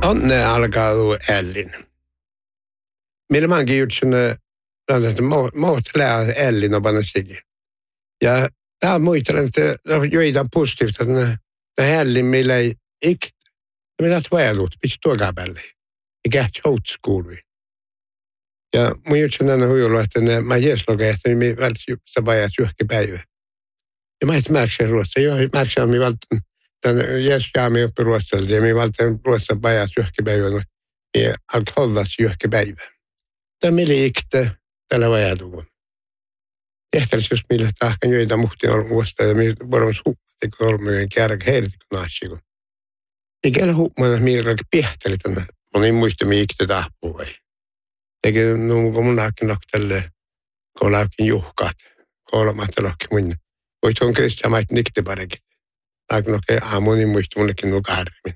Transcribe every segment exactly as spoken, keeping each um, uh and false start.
Onne alkaa tuo ällin. Meillä mankin jutsun, että muut lää ällin on panna sikin. Ja tämä muistelen, että joita positiivista, että ällin meillä ei iktä. Me taas vajalut, pitää tuokaa päälle. Eikä old school. Ja mun jutsun aina huijulla, että mä jeslokaan, että me välttämättä vajat johonkin päivä. Ja mä et märksän ruossa. Joo, märksän me välttämättä. Tämän jäsjäämme oppi ruotsalta ja me välttämättä ruotsan vajat johonkin päivän. Ja alkaa olla johonkin päivä. Tämä meillä iktä tällä vajatuun. Tehtävästi jos meillä tahkan joita muhtiin on vuosta ja me voimme huppati kolmeen kärkä heiritikon asiakon. Eikä ole huppana, että meillä pihteli tänne. Mä niin muista, me iktä tahpuu vai. Eikä kun mun hakin tälle, kun laukin juhkaat, kolmatta lohki mun. Voit on Kristian mait nikti parekin. Laukin lohki aamu, niin muista mullekin nuo kahdemmin.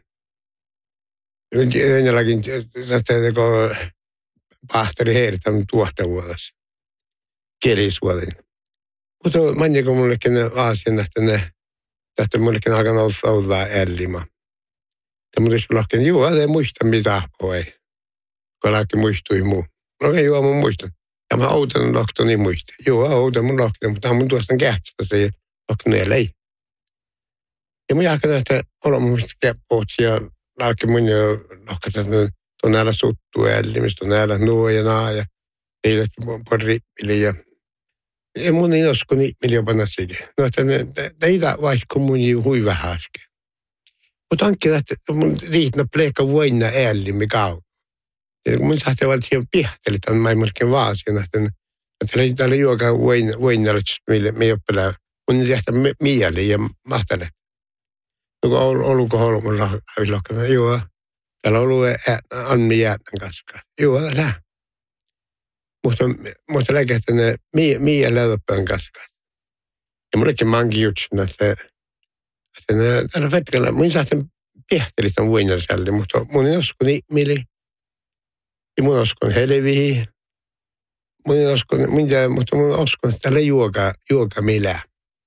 Ynnälläkin, että kun pahteri heirittänyt tuohta vuodessa. Kelisvuoden. Mutta manjako mullekin aasian, että ne, että mullekin alkan olla ällimä. Ja mun tietysti lohkin, joo, ei muista mitä voi. Kun laukin muistui muu. No ei joo, mun muistan. Ja mä outan lohkin niin muista. Joo, outan mun lohkin, mutta mun tuosta kähtistä se lohkin ei. Ja mun jahkan, että olla mun muista käppoot ja laukin mun jo lohkin, että on näillä suttu ällimistä, on näillä nuo ja naa ja eiläkin on rippili ja ja mun ei osko niitä panna siihen. No, että näitä vaikka mun ei hui vähän äsken. Mutta onkin, että mun riittää pleikka voina ällimmin kautta. Ja mun sahti valta hieman pihteli tämän maailmankin vaasina, että täällä juokaa voinalla, mille me oppilaa. Mun ei tehtä mieli ja mahtele. No kun on ollut kohdalla mun lahvilohkana, joo, täällä on ollut Anni Jäätän kanssa. Joo, täällä. Mutta, mutta läkehtä ne miä läöpön kanssa. Ja mullekin mankin jutsun, että, että ne, täällä vetkellä, mun sahti pihteli tämän voinalla, mutta mun ei osko niin mieli. Ja mun oskon helviin. Mun ei oskon, mutta mun oskon, että täällä juokaa, juokaa milää.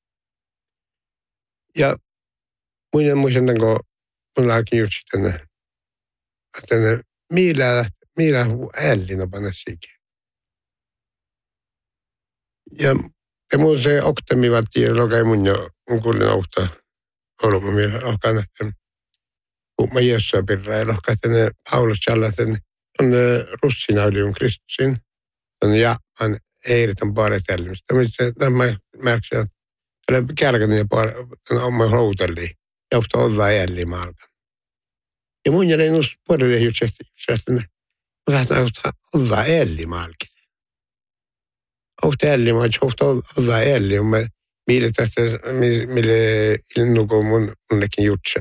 Ja mun en muistan, kun mun laakin jutsi tänne, että ne milää, milää ällin on panna sikin. Ja, ja mun se oktami vatti, lokai mun jo, mun kuulin auttaa oluma millä lohkaan, että kun mä Jeesua pirraa ja lohkaa, että ne Paulus Jalla, että ne on russinauliun Kristuksin, on Japan Eiritan paaretelmistä. Tämä märksä, että tällä kärkäni ja oma houtelli, ja ofta olla älliä alkan. Ja mun jäljellä nuus puolelle jutsetti, että ne osaavat olla älliä alkin. Ofta älliä, mutta ofta olla älliä, mille tästä, mille ilnuko mun munnekin jutsen.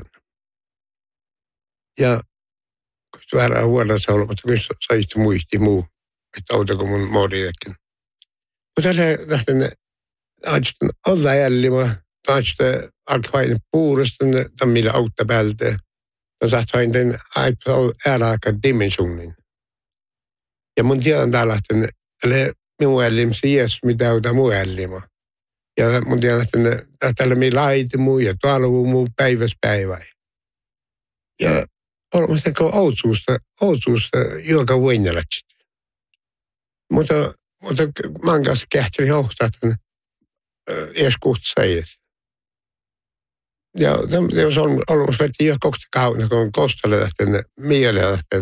Ja kun vähän huolella olematta, kun saistu muisti muu, että autako mun moriakin. Mutta tällä lähtee, että olla ällimä, että alkaa puuresta, että millä auttaa päältä. Ja saattaa aina ääräaika dimensionin. Ja mun tiedän täällä, että minun ällimä se Jeesus, mitä autaa muu ällimä. Ja mun tiedän, että täällä me laiti muu ja talvu muu päiväs päivä. Ja olemassa kuin outsuusta, outsuusta joka voinnalat. Mutta, mutta man kanssa kähteli hohtaa, että edes kuhtsaajassa. Ja se on olemassa verti jo kohta kauna, kun kostalle lähtee mieleen lähtee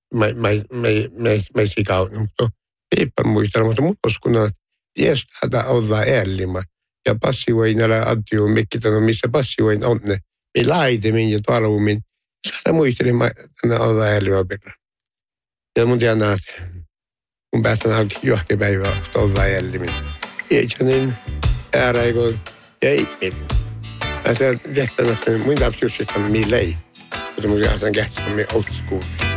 meisi kauna. Mutta eipä muistella, mutta mun uskon, että Jeesus tätä ollaan ällimä. Ja passivoinnalla adjuun mikkitänyt, missä passivoin on ne. Me laitemin ja talvumin. Saada muistelin, että ollaan ällimä perään. Ja mun tiedän, että mun päästän alki johonkin päivää, että ollaan ällimin. Eiksänin, ääräikon ja itselin. Ja se tehtävä, että mun täytyy just sitten millä ei. Mutta mun tiedän, että kähtää old school.